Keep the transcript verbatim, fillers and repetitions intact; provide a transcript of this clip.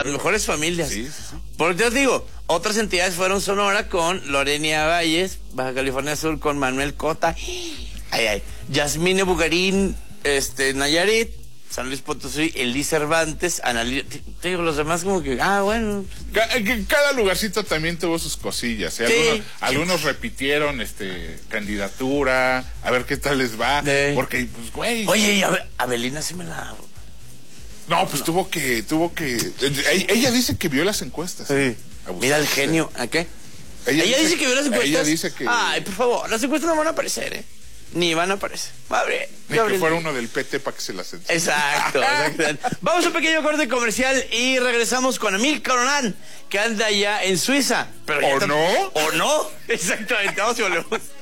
Las mejores familias. Sí, sí, sí. Porque te digo, otras entidades fueron Sonora con Lorenia Valles, Baja California Sur con Manuel Cota, ay, ay, Yasmine Bugarín, este, Nayarit, San Luis Potosí, Elí Cervantes, Analí, te, te digo, los demás como que, ah, bueno. Cada, cada lugarcito también tuvo sus cosillas, ¿eh? Sí. Algunos, algunos repitieron este candidatura, a ver qué tal les va, Sí. porque, pues, güey. Oye, y Abe- Abelina sí me la... No, pues no. tuvo que, tuvo que, ella, ella dice que vio las encuestas. Sí. Abusada. Mira el genio, ¿a qué? Ella, ella dice, dice que vio las encuestas. Ella dice que... Ay, por favor, las encuestas no van a aparecer, ¿eh? Ni van a aparecer. Abre, Ni que fuera uno del P T para que se las enseñe. Exacto, exacto. Vamos a un pequeño corte comercial y regresamos con Amílcar Orán, que anda ya en Suiza. Pero ¿O no? ¿O no? Exactamente, vamos y volvemos.